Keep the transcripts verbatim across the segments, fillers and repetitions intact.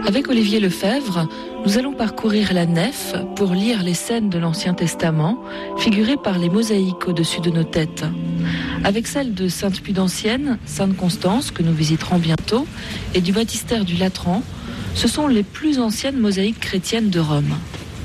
Avec Olivier Lefebvre, nous allons parcourir la nef pour lire les scènes de l'Ancien Testament figurées par les mosaïques au-dessus de nos têtes. Avec celles de Sainte Pudancienne, Sainte Constance, que nous visiterons bientôt, et du baptistère du Latran, ce sont les plus anciennes mosaïques chrétiennes de Rome.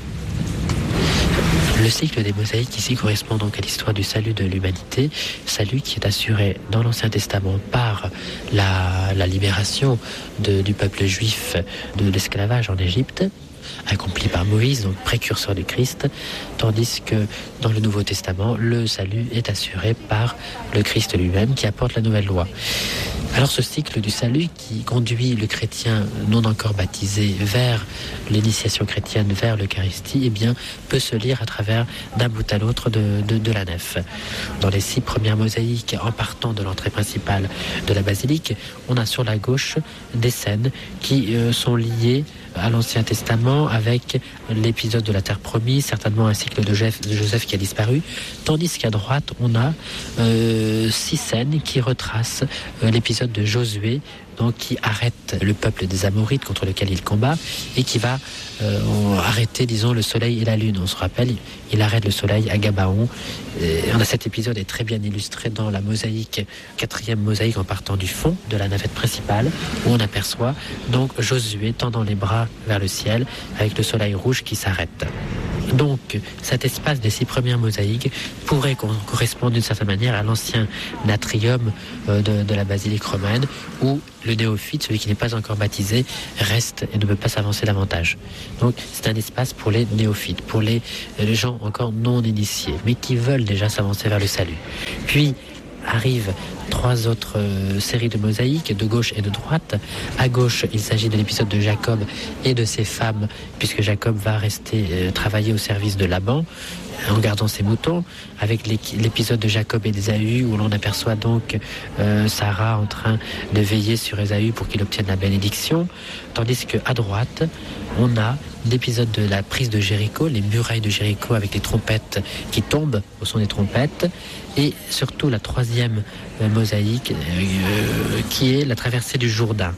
Le cycle des mosaïques ici correspond donc à l'histoire du salut de l'humanité, salut qui est assuré dans l'Ancien Testament par la, la libération de, du peuple juif de l'esclavage en Égypte, accompli par Moïse, donc précurseur du Christ, tandis que dans le Nouveau Testament, le salut est assuré par le Christ lui-même qui apporte la nouvelle loi. Alors ce cycle du salut qui conduit le chrétien non encore baptisé vers l'initiation chrétienne, vers l'Eucharistie, eh bien, peut se lire à travers d'un bout à l'autre de, de, de la nef. Dans les six premières mosaïques, en partant de l'entrée principale de la basilique, on a sur la gauche des scènes qui euh, sont liées à l'Ancien Testament avec l'épisode de la Terre promise, certainement un cycle de Joseph, de Joseph qui a disparu, tandis qu'à droite on a euh, six scènes qui retracent euh, l'épisode de Josué, donc qui arrête le peuple des Amorites contre lequel il combat et qui va euh, arrêter, disons, le soleil et la lune. On se rappelle, il arrête le soleil à Gabaon. Et on a cet épisode est très bien illustré dans la mosaïque, quatrième mosaïque en partant du fond de la navette principale, où on aperçoit donc Josué tendant les bras vers le ciel avec le soleil rouge qui s'arrête. Donc, cet espace des six premières mosaïques pourrait correspondre d'une certaine manière à l'ancien atrium de, de la basilique romaine, où le néophyte, celui qui n'est pas encore baptisé, reste et ne peut pas s'avancer davantage. Donc, c'est un espace pour les néophytes, pour les, les gens encore non initiés, mais qui veulent déjà s'avancer vers le salut. Puis, arrivent trois autres euh, séries de mosaïques, de gauche et de droite. À gauche, il s'agit de l'épisode de Jacob et de ses femmes, puisque Jacob va rester euh, travailler au service de Laban, en gardant ses moutons, avec l'épisode de Jacob et d'Ésaü, où l'on aperçoit donc euh, Sarah en train de veiller sur Ésaü pour qu'il obtienne la bénédiction, tandis qu'à droite, on a l'épisode de la prise de Jéricho, les murailles de Jéricho avec les trompettes qui tombent au son des trompettes, et surtout la troisième euh, mosaïque euh, qui est la traversée du Jourdain.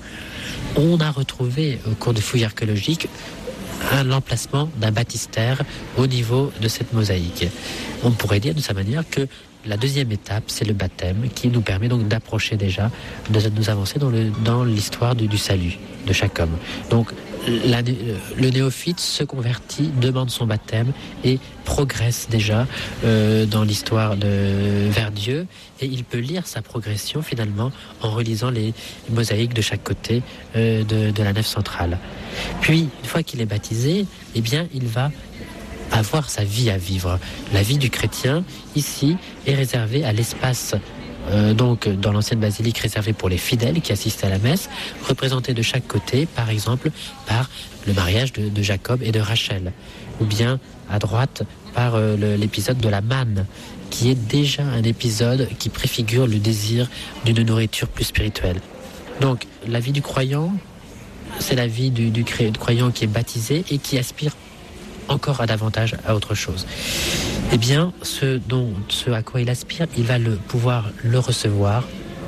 On a retrouvé au cours de fouilles archéologiques l'emplacement d'un baptistère au niveau de cette mosaïque. On pourrait dire de sa manière que la deuxième étape, c'est le baptême qui nous permet donc d'approcher déjà, de nous avancer dans, le, dans l'histoire du, du salut de chaque homme. Donc la, le néophyte se convertit, demande son baptême et progresse déjà euh, dans l'histoire de, vers Dieu, et il peut lire sa progression finalement en relisant les mosaïques de chaque côté euh, de, de la nef centrale. Puis, une fois qu'il est baptisé, eh bien, il va avoir sa vie à vivre. La vie du chrétien, ici, est réservée à l'espace euh, donc dans l'ancienne basilique réservée pour les fidèles qui assistent à la messe, représentés de chaque côté, par exemple, par le mariage de, de Jacob et de Rachel, ou bien à droite par euh, le, l'épisode de la manne, qui est déjà un épisode qui préfigure le désir d'une nourriture plus spirituelle. Donc, la vie du croyant, c'est la vie du, du, du croyant qui est baptisé et qui aspire encore à davantage à autre chose. Eh bien, ce, dont, ce à quoi il aspire, il va le, pouvoir le recevoir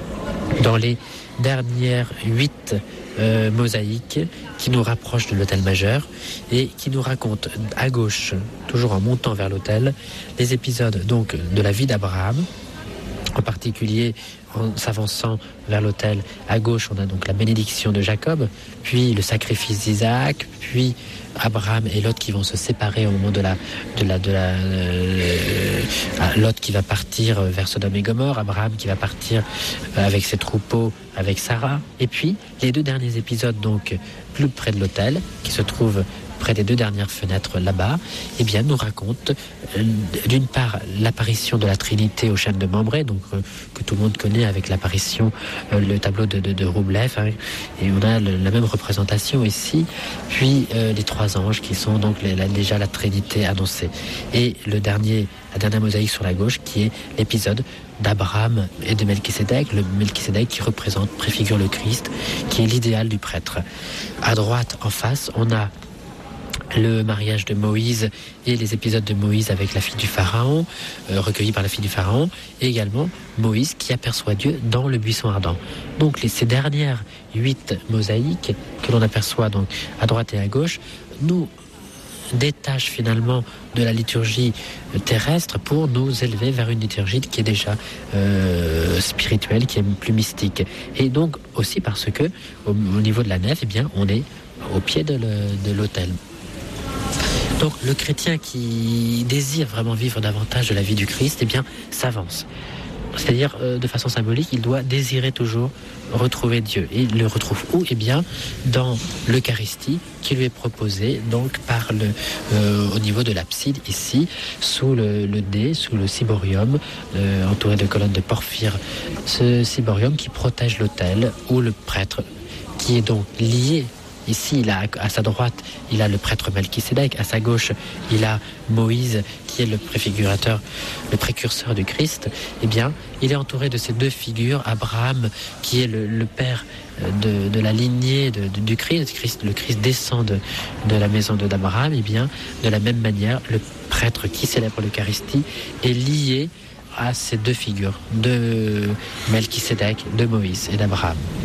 dans les dernières huit euh, mosaïques qui nous rapprochent de l'autel majeur et qui nous racontent à gauche, toujours en montant vers l'autel, les épisodes donc de la vie d'Abraham, en particulier en s'avançant vers l'autel. À gauche, on a donc la bénédiction de Jacob, puis le sacrifice d'Isaac, puis Abraham et Lot qui vont se séparer au moment de la... de la, de la euh, Lot qui va partir vers Sodome et Gomorrhe, Abraham qui va partir avec ses troupeaux, avec Sarah. Et puis, les deux derniers épisodes, donc, plus près de l'autel, qui se trouvent près des deux dernières fenêtres là-bas, eh bien, nous raconte euh, d'une part l'apparition de la Trinité au chêne de Mambré, donc euh, que tout le monde connaît avec l'apparition, euh, le tableau de, de, de Roublev, hein, et on a le, la même représentation ici, puis euh, les trois anges qui sont donc les, la, déjà la Trinité annoncée. Et le dernier, la dernière mosaïque sur la gauche qui est l'épisode d'Abraham et de Melchisédek, le Melchisédek qui représente, préfigure le Christ, qui est l'idéal du prêtre. À droite, en face, on a le mariage de Moïse et les épisodes de Moïse avec la fille du Pharaon, euh, recueillis par la fille du Pharaon, et également Moïse qui aperçoit Dieu dans le buisson ardent. Donc les, ces dernières huit mosaïques que l'on aperçoit donc à droite et à gauche nous détachent finalement de la liturgie terrestre pour nous élever vers une liturgie qui est déjà euh, spirituelle, qui est plus mystique. Et donc aussi parce que au, au niveau de la nef, eh bien, on est au pied de, le, de l'autel. Donc le chrétien qui désire vraiment vivre davantage de la vie du Christ, eh bien, s'avance. C'est-à-dire, euh, de façon symbolique, il doit désirer toujours retrouver Dieu. Et il le retrouve où ? Eh bien, dans l'Eucharistie qui lui est proposée, donc par le, euh, au niveau de l'abside, ici, sous le, le dé, sous le ciborium, euh, entouré de colonnes de porphyre. Ce ciborium qui protège l'autel, où le prêtre, qui est donc lié. Ici, il a, à sa droite, il a le prêtre Melchisédek. À sa gauche, il a Moïse, qui est le préfigurateur, le précurseur du Christ. Eh bien, il est entouré de ces deux figures. Abraham, qui est le, le père de, de la lignée de, de, du Christ. Christ. Le Christ descend de, de la maison de d'Abraham. Eh bien, de la même manière, le prêtre qui célèbre l'Eucharistie est lié à ces deux figures, de Melchisédek, de Moïse et d'Abraham.